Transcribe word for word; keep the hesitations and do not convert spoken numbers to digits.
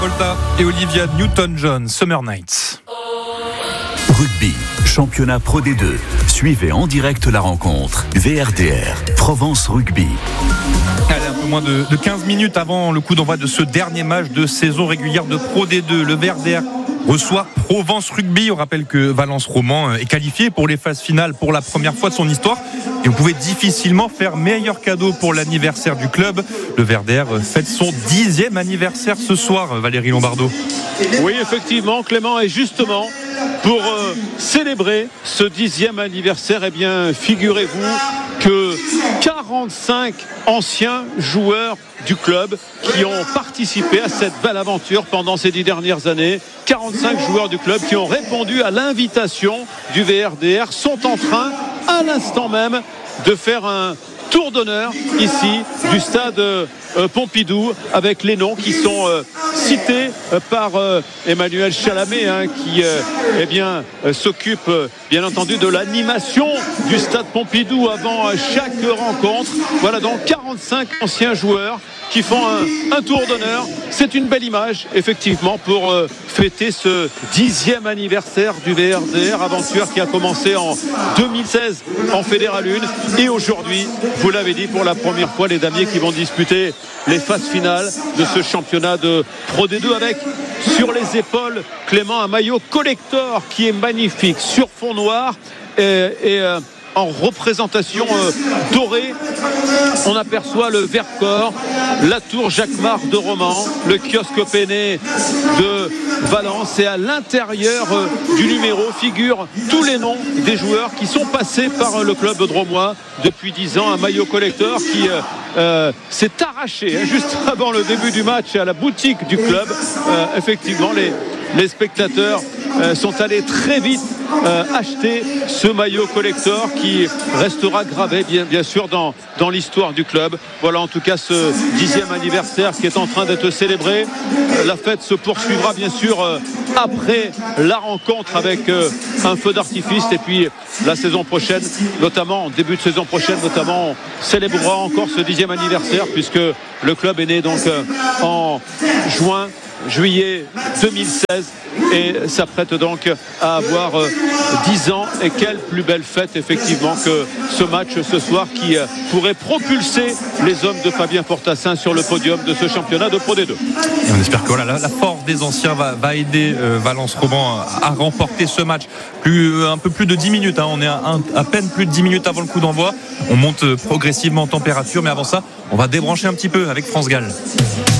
Volta et Olivia Newton-John, Summer Nights. Rugby, championnat Pro D deux. Suivez en direct la rencontre. V R D R, Provence Rugby. Allez, un peu moins de, de quinze minutes avant le coup d'envoi de ce dernier match de saison régulière de Pro D deux. Le V R D R reçoit Provence Rugby. On rappelle que Valence Roman est qualifié pour les phases finales pour la première fois de son histoire. Et vous pouvez difficilement faire meilleur cadeau pour l'anniversaire du club. Le V R D R fête son dixième anniversaire ce soir, Valérie Lombardo. Oui, effectivement, Clément, et justement, pour euh, célébrer ce dixième anniversaire, eh bien, figurez-vous que quarante-cinq anciens joueurs du club qui ont participé à cette belle aventure pendant ces dix dernières années, quarante-cinq joueurs du club qui ont répondu à l'invitation du V R D R, sont en train, à l'instant même, de faire un tour d'honneur ici du stade euh, Pompidou avec les noms qui sont euh, cités euh, par euh, Emmanuel Chalamet hein, qui euh, eh bien, euh, s'occupe euh, bien entendu de l'animation du stade Pompidou avant euh, chaque rencontre. Voilà donc quarante-cinq anciens joueurs qui font un, un tour d'honneur. C'est une belle image effectivement pour euh, fêter ce dixième anniversaire du V R D R, aventure qui a commencé en deux mille seize en Fédéral un et aujourd'hui, vous l'avez dit, pour la première fois les damiers qui vont disputer les phases finales de ce championnat de Pro D deux avec sur les épaules, Clément, un maillot collector qui est magnifique sur fond noir et, et euh, en représentation euh, dorée. On aperçoit le Vercors, la tour Jacquemart de Romans, le kiosque Péné de Valence, et à l'intérieur euh, du numéro figurent tous les noms des joueurs qui sont passés par euh, le club drômois depuis dix ans. Un maillot collector qui euh, euh, s'est arraché hein, juste avant le début du match à la boutique du club. Euh, effectivement, les, les spectateurs euh, sont allés très vite Euh, acheter ce maillot collector qui restera gravé bien, bien sûr dans, dans l'histoire du club. Voilà en tout cas ce dixième anniversaire qui est en train d'être célébré. Euh, la fête se poursuivra bien sûr euh, après la rencontre avec euh, un feu d'artifice, et puis la saison prochaine, notamment début de saison prochaine notamment, on célébrera encore ce dixième anniversaire puisque le club est né donc euh, en juin juillet deux mille seize et s'apprête donc à avoir euh, dix ans. Et quelle plus belle fête effectivement que ce match ce soir qui euh, pourrait propulser les hommes de Fabien Fortassin sur le podium de ce championnat de Pro D deux. Et on espère que voilà, la, la force des anciens va, va aider euh, Valence Roman à, à remporter ce match. Plus, un peu plus de dix minutes, hein, on est à, un, à peine plus de dix minutes avant le coup d'envoi. On monte progressivement en température, mais avant ça, on va débrancher un petit peu avec France Gall.